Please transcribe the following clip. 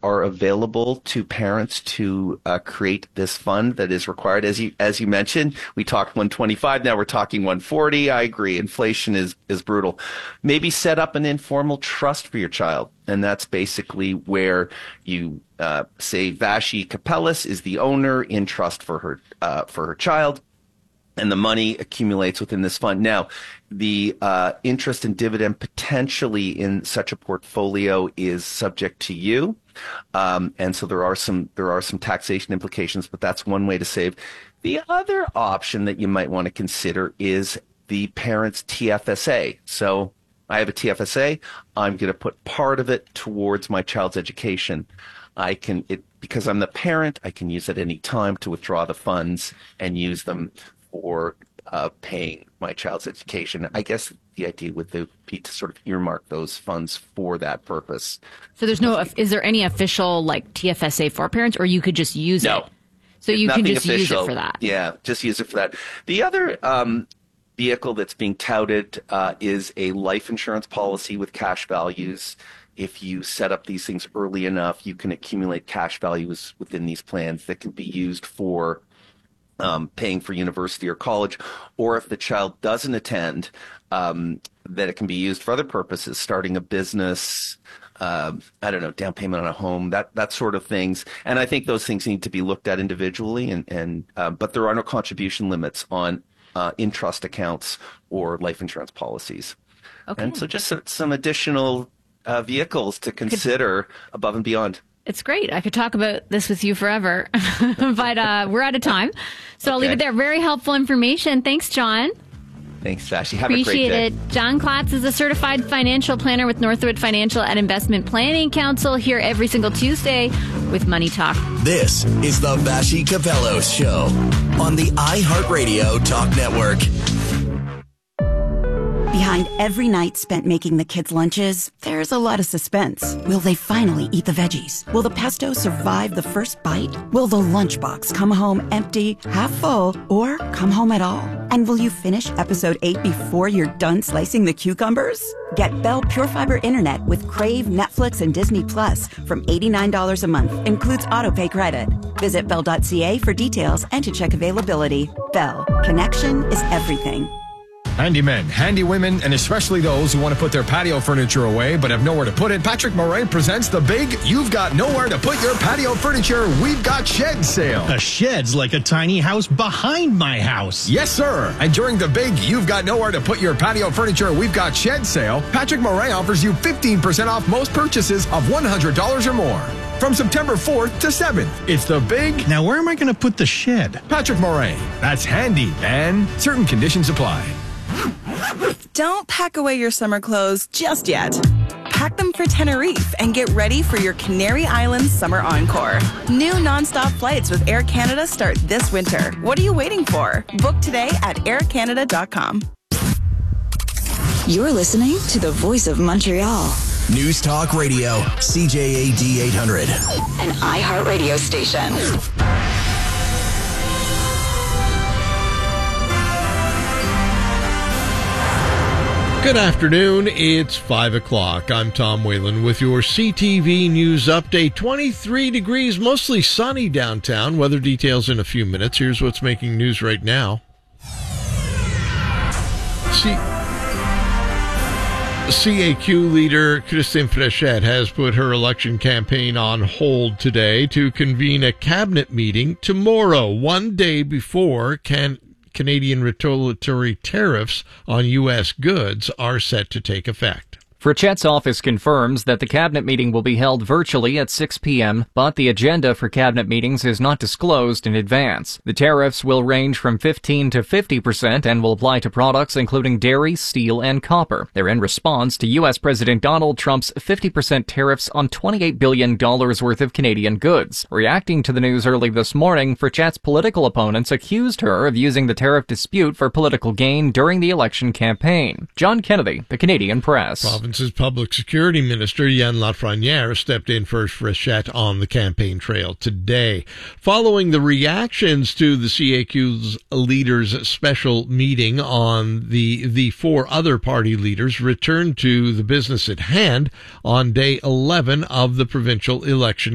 are available to parents to create this fund that is required. As you mentioned, we talked 125. Now we're talking 140. I agree. Inflation is brutal. Maybe set up an informal trust for your child. And that's basically where you say Vashi Capellas is the owner in trust for her child. And the money accumulates within this fund. Now, the interest and dividend potentially in such a portfolio is subject to you, and so there are some taxation implications. But that's one way to save. The other option that you might want to consider is the parent's TFSA. So I have a TFSA. I'm going to put part of it towards my child's education. Because I'm the parent, I can use at any time to withdraw the funds and use them for paying my child's education. I guess the idea would be to sort of earmark those funds for that purpose. So is there any official like TFSA for parents, or you could just use it? So you can just use it for that? Yeah, just use it for that. The other vehicle that's being touted is a life insurance policy with cash values. If you set up these things early enough, you can accumulate cash values within these plans that can be used for paying for university or college, or if the child doesn't attend, that it can be used for other purposes, starting a business, down payment on a home, that sort of things. And I think those things need to be looked at individually, but there are no contribution limits on in-trust accounts or life insurance policies. Okay. And so just some additional vehicles to consider above and beyond. It's great. I could talk about this with you forever, but we're out of time. So I'll leave it there. Very helpful information. Thanks, John. Thanks, Vashi. Have a great day. Appreciate it. John Klatz is a certified financial planner with Northwood Financial and Investment Planning Council, here every single Tuesday with Money Talk. This is the Vashi Capellos Show on the iHeartRadio Talk Network. Behind every night spent making the kids' lunches, there's a lot of suspense. Will they finally eat the veggies? Will the pesto survive the first bite? Will the lunchbox come home empty, half full, or come home at all? And will you finish episode 8 before you're done slicing the cucumbers? Get Bell Pure Fiber Internet with Crave, Netflix, and Disney Plus from $89 a month. Includes autopay credit. Visit Bell.ca for details and to check availability. Bell. Connection is everything. Handymen, handy women, and especially those who want to put their patio furniture away but have nowhere to put it, Patrick Moray presents the big You've Got Nowhere to Put Your Patio Furniture We've Got Shed sale. A shed's like a tiny house behind my house. Yes, sir. And during the big You've Got Nowhere to Put Your Patio Furniture We've Got Shed sale, Patrick Moray offers you 15% off most purchases of $100 or more. From September 4th to 7th, it's the big... Now, where am I going to put the shed? Patrick Moray. That's handy, and certain conditions apply. Don't pack away your summer clothes just yet. Pack them for Tenerife and get ready for your Canary Islands summer encore. New nonstop flights with Air Canada start this winter. What are you waiting for? Book today at aircanada.com. You're listening to the Voice of Montreal. News Talk Radio, CJAD 800. An iHeartRadio station. Good afternoon. It's 5 o'clock. I'm Tom Whalen with your CTV News Update. 23 degrees, mostly sunny downtown. Weather details in a few minutes. Here's what's making news right now. CAQ leader Christine Fréchette has put her election campaign on hold today to convene a cabinet meeting tomorrow, one day before Canadian retaliatory tariffs on U.S. goods are set to take effect. Fréchette's office confirms that the cabinet meeting will be held virtually at 6 p.m., but the agenda for cabinet meetings is not disclosed in advance. The tariffs will range from 15 to 50% and will apply to products including dairy, steel, and copper. They're in response to U.S. President Donald Trump's 50% tariffs on $28 billion worth of Canadian goods. Reacting to the news early this morning, Fréchette's political opponents accused her of using the tariff dispute for political gain during the election campaign. John Kennedy, The Canadian Press. Province's Public Security Minister Yann Lafrenière stepped in for Fréchette on the campaign trail today. Following the reactions to the CAQ's leaders' special meeting on the four other party leaders returned to the business at hand on day 11 of the provincial election